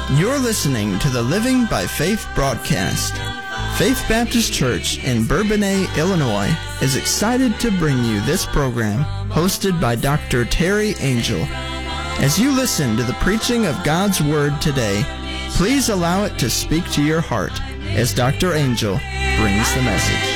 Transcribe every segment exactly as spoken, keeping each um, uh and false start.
You're listening to the Living by Faith broadcast. Faith Baptist Church in Bourbonnais, Illinois is excited to bring you this program hosted by Doctor Terry Angel. As you listen to the preaching of God's Word today, please allow it to speak to your heart as Doctor Angel brings the message.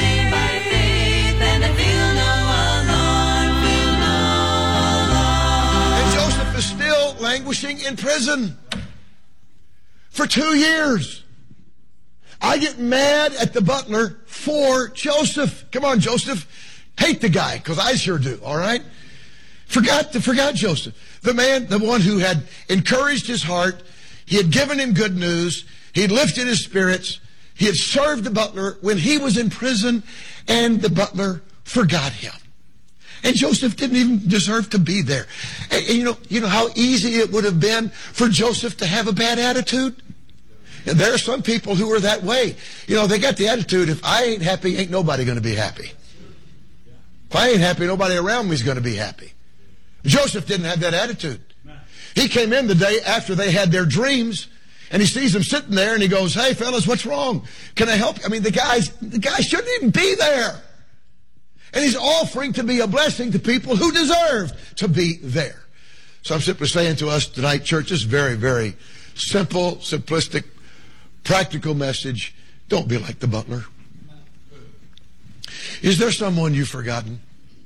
And Joseph is still languishing in prison for two years. I get mad at the butler for Joseph. Come on, Joseph. Hate the guy, because I sure do, all right? Forgot, forgot Joseph. The man, the one who had encouraged his heart. He had given him good news. He had lifted his spirits. He had served the butler when he was in prison, and the butler forgot him. And Joseph didn't even deserve to be there. And, and you know, you know how easy it would have been for Joseph to have a bad attitude? And there are some people who are that way. You know, they got the attitude, if I ain't happy, ain't nobody going to be happy. If I ain't happy, nobody around me is going to be happy. Joseph didn't have that attitude. He came in the day after they had their dreams, and he sees them sitting there, and he goes, hey, fellas, what's wrong? Can I help you? I mean, the guys, the guy shouldn't even be there. And he's offering to be a blessing to people who deserve to be there. So I'm simply saying to us tonight, church, this very, very simple, simplistic, practical message. Don't be like the butler. Is there someone you've forgotten?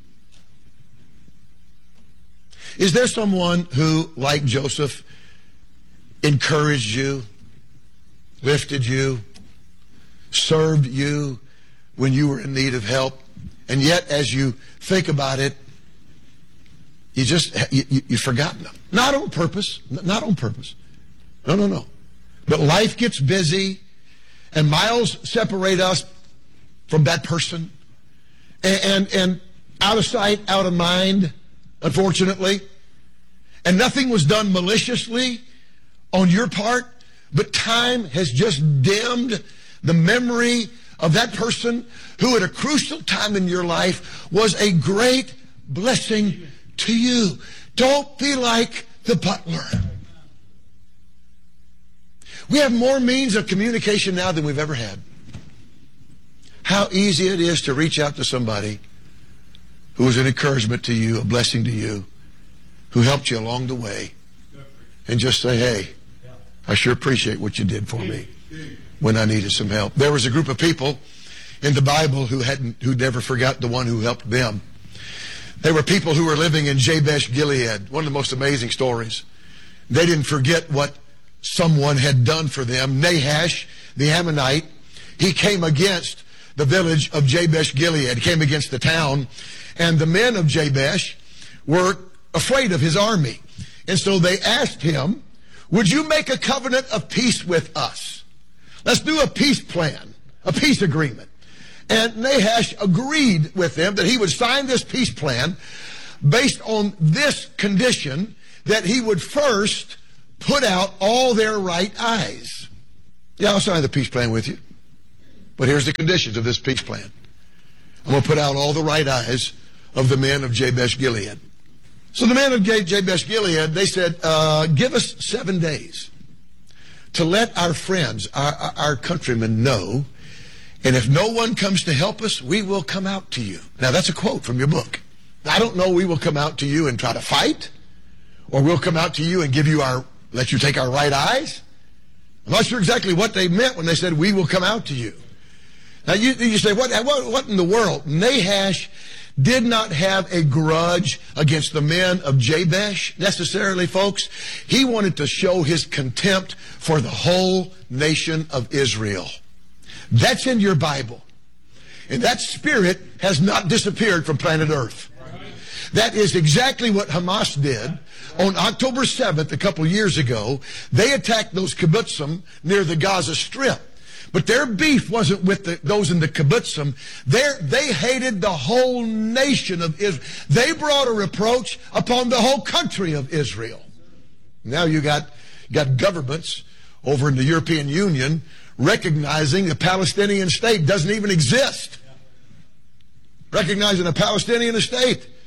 Is there someone who, like Joseph, encouraged you, lifted you, served you when you were in need of help? And yet, as you think about it, you just, you, you, you've forgotten them. Not on purpose. Not on purpose. No, no, no. But life gets busy, and miles separate us from that person. And, and, and out of sight, out of mind, unfortunately. And nothing was done maliciously on your part, but time has just dimmed the memory of that person who at a crucial time in your life was a great blessing to you. Don't be like the butler. We have more means of communication now than we've ever had. How easy it is to reach out to somebody who was an encouragement to you, a blessing to you, who helped you along the way, and just say, hey, I sure appreciate what you did for me when I needed some help. There was a group of people in the Bible who hadn't, who never forgot the one who helped them. They were people who were living in Jabesh Gilead, one of the most amazing stories. They didn't forget what someone had done for them. Nahash, the Ammonite, he came against the village of Jabesh Gilead, came against the town, and the men of Jabesh were afraid of his army. And so they asked him, would you make a covenant of peace with us? Let's do a peace plan, a peace agreement. And Nahash agreed with them that he would sign this peace plan based on this condition, that he would first put out all their right eyes. Yeah, I'll sign the peace plan with you. But here's the conditions of this peace plan. I'm going to put out all the right eyes of the men of Jabesh Gilead. So the men of Jabesh Gilead, they said, uh, give us seven days to let our friends, our, our countrymen know, and if no one comes to help us, we will come out to you. Now, that's a quote from your book. I don't know we will come out to you and try to fight, or we'll come out to you and give you our, let you take our right eyes. I'm not sure exactly what they meant when they said, we will come out to you. Now, you, you say, what, what, what in the world? Nahash did not have a grudge against the men of Jabesh, necessarily, folks. He wanted to show his contempt for the whole nation of Israel. That's in your Bible. And that spirit has not disappeared from planet Earth. That is exactly what Hamas did on October seventh, a couple years ago. They attacked those kibbutzim near the Gaza Strip. But their beef wasn't with the, those in the kibbutzim. They're, they hated the whole nation of Israel. They brought a reproach upon the whole country of Israel. Now you got, got governments over in the European Union recognizing the Palestinian state doesn't even exist. Recognizing a Palestinian state.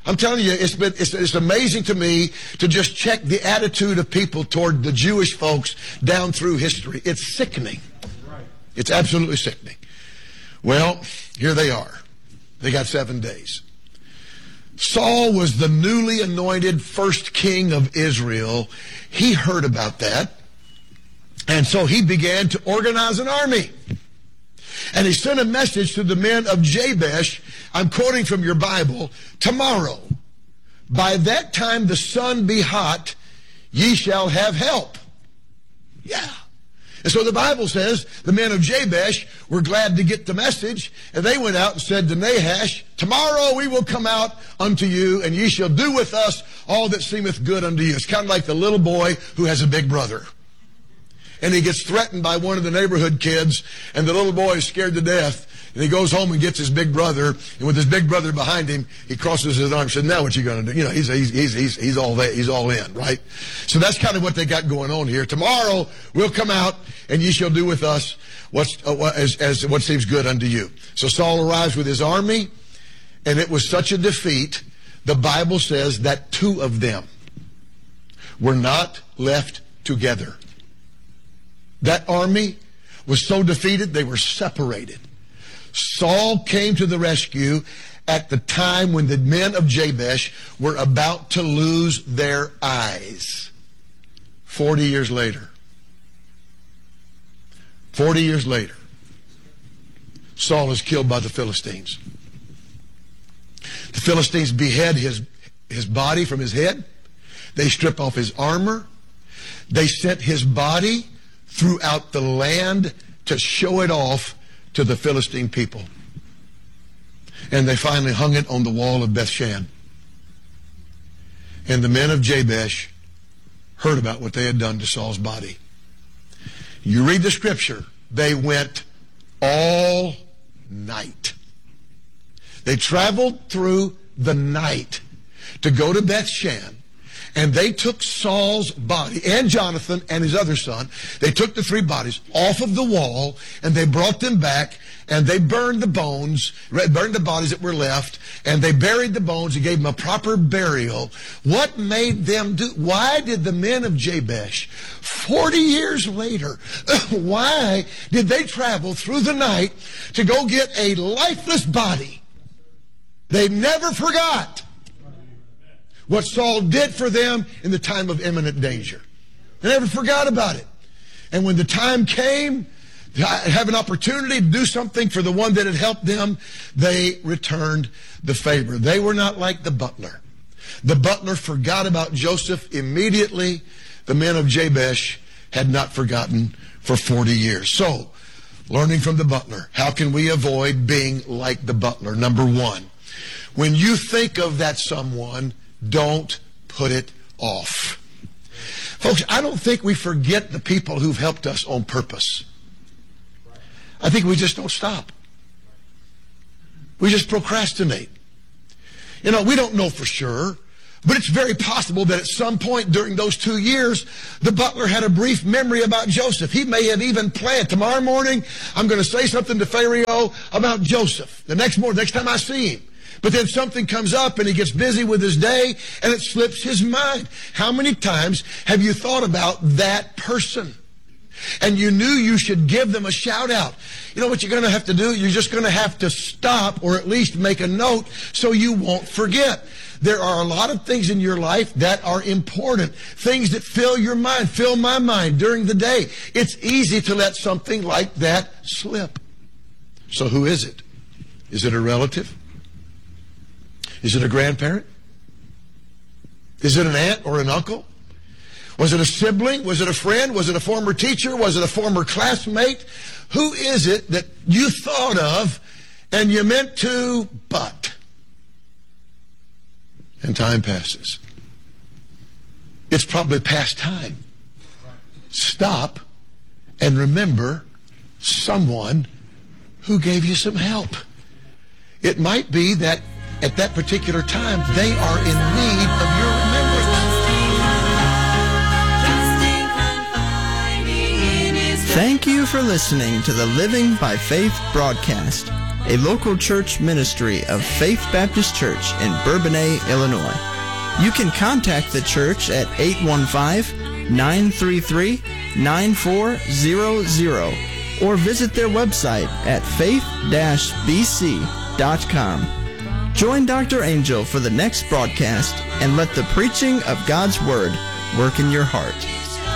I'm telling you, it's been it's, it's amazing to me to just check the attitude of people toward the Jewish folks down through history. It's sickening. It's absolutely sickening. Well, here they are. They got seven days. Saul was the newly anointed first king of Israel. He heard about that. And so he began to organize an army. And he sent a message to the men of Jabesh. I'm quoting from your Bible. Tomorrow, by that time the sun be hot, ye shall have help. Yeah. And so the Bible says the men of Jabesh were glad to get the message, and they went out and said to Nahash, tomorrow we will come out unto you, and ye shall do with us all that seemeth good unto you. It's kind of like the little boy who has a big brother. And he gets threatened by one of the neighborhood kids, and the little boy is scared to death. And he goes home and gets his big brother, and with his big brother behind him, he crosses his arms and says, now what you going to do? You know, he's, he's, he's, he's, he's all there, he's all in, right? So that's kind of what they got going on here. Tomorrow we'll come out, and ye shall do with us what's, uh, as, as what seems good unto you. So Saul arrives with his army, and it was such a defeat, the Bible says that two of them were not left together. That army was so defeated, they were separated. Saul came to the rescue at the time when the men of Jabesh were about to lose their eyes. Forty years later. Forty years later, Saul is killed by the Philistines. The Philistines behead his, his body from his head. They strip off his armor. They sent his body throughout the land to show it off to the Philistine people. And they finally hung it on the wall of Bethshan. And the men of Jabesh heard about what they had done to Saul's body. You read the scripture, they went all night. They traveled through the night to go to Bethshan. And they took Saul's body and Jonathan and his other son. They took the three bodies off of the wall, and they brought them back, and they burned the bones, burned the bodies that were left, and they buried the bones and gave them a proper burial. What made them do? Why did the men of Jabesh, forty years later, why did they travel through the night to go get a lifeless body? They never forgot what Saul did for them in the time of imminent danger. They never forgot about it. And when the time came to have an opportunity to do something for the one that had helped them, they returned the favor. They were not like the butler. The butler forgot about Joseph immediately. The men of Jabesh had not forgotten for forty years. So, learning from the butler, how can we avoid being like the butler? Number one, when you think of that someone, don't put it off. Folks, I don't think we forget the people who've helped us on purpose. I think we just don't stop. We just procrastinate. You know, we don't know for sure, but it's very possible that at some point during those two years, the butler had a brief memory about Joseph. He may have even planned, tomorrow morning, I'm going to say something to Pharaoh about Joseph. The next morning, next time I see him. But then something comes up and he gets busy with his day and it slips his mind. How many times have you thought about that person? And you knew you should give them a shout out. You know what you're going to have to do? You're just going to have to stop, or at least make a note so you won't forget. There are a lot of things in your life that are important. Things that fill your mind, fill my mind during the day. It's easy to let something like that slip. So who is it? Is it a relative? Is it a grandparent? Is it an aunt or an uncle? Was it a sibling? Was it a friend? Was it a former teacher? Was it a former classmate? Who is it that you thought of and you meant to, but? And time passes. It's probably past time. Stop and remember someone who gave you some help. It might be that at that particular time, they are in need of your remembrance. Thank you for listening to the Living by Faith broadcast. a local church ministry of Faith Baptist Church in Bourbonnais, Illinois. You can contact the church at eight one five, nine three three, nine four zero zero or visit their website at faith dash b c dot com. Join Doctor Angel for the next broadcast and let the preaching of God's Word work in your heart.